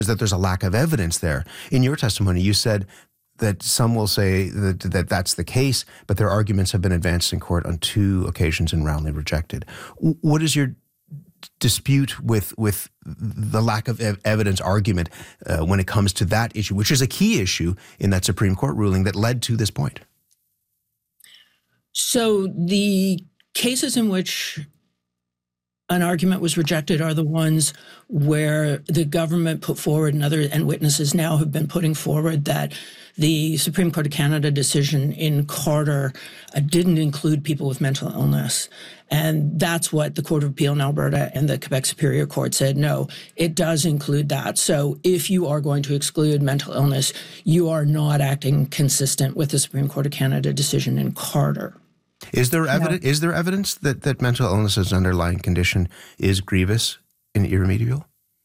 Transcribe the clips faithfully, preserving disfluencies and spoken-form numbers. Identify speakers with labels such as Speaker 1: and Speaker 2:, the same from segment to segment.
Speaker 1: is that there's a lack of evidence there. In your testimony, you said that some will say that, that that's the case, but their arguments have been advanced in court on two occasions and roundly rejected. What is your dispute with with the lack of ev- evidence argument uh, when it comes to that issue, which is a key issue in that Supreme Court ruling that led to this point?
Speaker 2: So the cases in which an argument was rejected are the ones where the government put forward, and other and witnesses now have been putting forward, that the Supreme Court of Canada decision in Carter uh, didn't include people with mental illness. And that's what the Court of Appeal in Alberta and the Quebec Superior Court said, no, it does include that. So if you are going to exclude mental illness, you are not acting consistent with the Supreme Court of Canada decision in Carter.
Speaker 1: Is there evidence?
Speaker 2: No.
Speaker 1: Is there evidence that, that mental illness as an underlying condition is grievous and irremediable?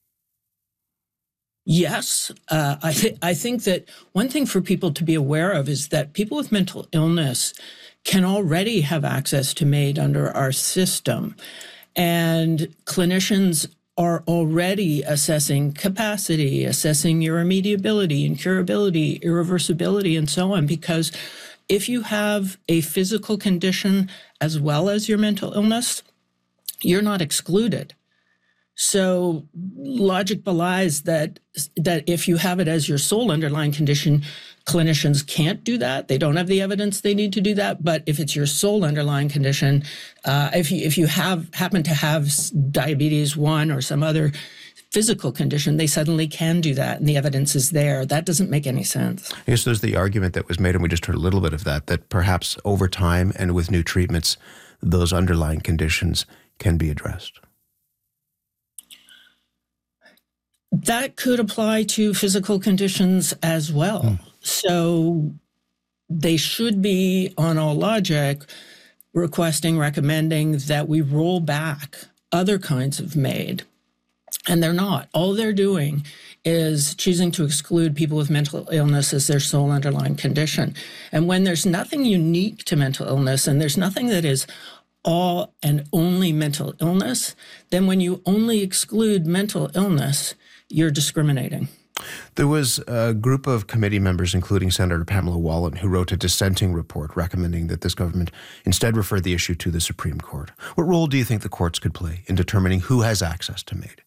Speaker 2: Yes. Uh, I, th- I think that one thing for people to be aware of is that people with mental illness can already have access to MAID under our system. And clinicians are already assessing capacity, assessing irremediability, incurability, irreversibility, and so on, because if you have a physical condition as well as your mental illness, you're not excluded. So logic belies that that if you have it as your sole underlying condition, clinicians can't do that. They don't have the evidence they need to do that. But if it's your sole underlying condition, uh, if you if you have happen to have diabetes one or some other physical condition, they suddenly can do that, and the evidence is there. That doesn't make any sense.
Speaker 1: I guess there's the argument that was made, and we just heard a little bit of that, that perhaps over time and with new treatments, those underlying conditions can be addressed.
Speaker 2: That could apply to physical conditions as well. Hmm. So they should be, on all logic, requesting, recommending that we roll back other kinds of MAID. And they're not. All they're doing is choosing to exclude people with mental illness as their sole underlying condition. And when there's nothing unique to mental illness, and there's nothing that is all and only mental illness, then when you only exclude mental illness, you're discriminating.
Speaker 1: There was a group of committee members, including Senator Pamela Wallin, who wrote a dissenting report recommending that this government instead refer the issue to the Supreme Court. What role do you think the courts could play in determining who has access to MAID?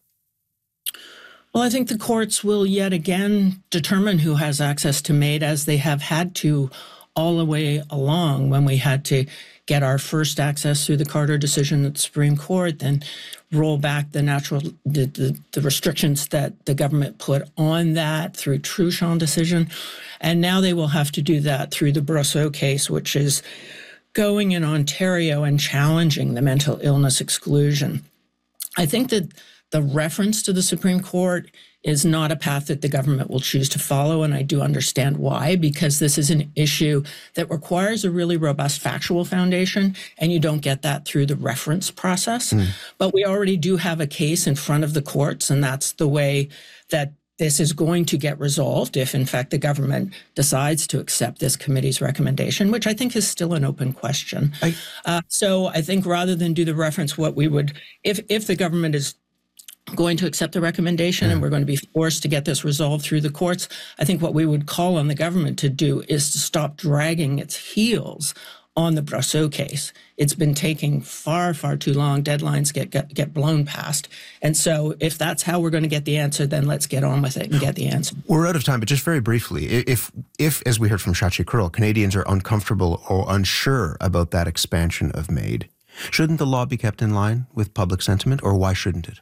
Speaker 2: Well, I think the courts will yet again determine who has access to MAID, as they have had to all the way along. When we had to get our first access through the Carter decision at the Supreme Court, then roll back the natural the, the, the restrictions that the government put on that through Truchon decision. And now they will have to do that through the Brosseau case, which is going in Ontario and challenging the mental illness exclusion. I think that the reference to the Supreme Court is not a path that the government will choose to follow, and I do understand why, because this is an issue that requires a really robust factual foundation, and you don't get that through the reference process. Mm. But we already do have a case in front of the courts, and that's the way that this is going to get resolved if, in fact, the government decides to accept this committee's recommendation, which I think is still an open question. I, uh, so I think rather than do the reference, what we would, if if the government is going to accept the recommendation, yeah. and we're going to be forced to get this resolved through the courts, I think what we would call on the government to do is to stop dragging its heels on the Brosseau case. It's been taking far, far too long. Deadlines get, get get blown past. And so if that's how we're going to get the answer, then let's get on with it and get the answer.
Speaker 1: We're out of time, but just very briefly, if, if as we heard from Shachi Kurl, Canadians are uncomfortable or unsure about that expansion of MAID, shouldn't the law be kept in line with public sentiment, or why shouldn't it?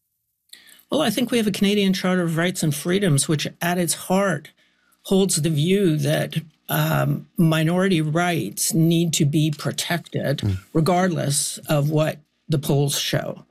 Speaker 2: Well, I think we have a Canadian Charter of Rights and Freedoms, which at its heart holds the view that um, minority rights need to be protected mm. regardless of what the polls show.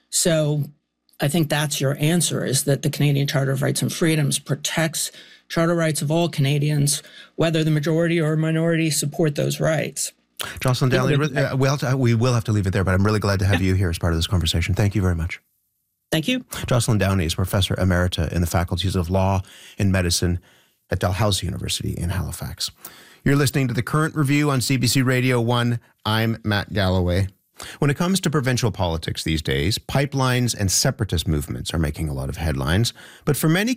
Speaker 2: So I think that's your answer, is that the Canadian Charter of Rights and Freedoms protects charter rights of all Canadians, whether the majority or minority support those rights.
Speaker 1: Jocelyn Downie, uh, we'll to, we will have to leave it there, but I'm really glad to have yeah. you here as part of this conversation. Thank you very much.
Speaker 2: Thank you.
Speaker 1: Jocelyn Downie is Professor Emerita in the Faculties of Law and Medicine at Dalhousie University in Halifax. You're listening to The Current Review on C B C Radio one. I'm Matt Galloway. When it comes to provincial politics these days, pipelines and separatist movements are making a lot of headlines. But for many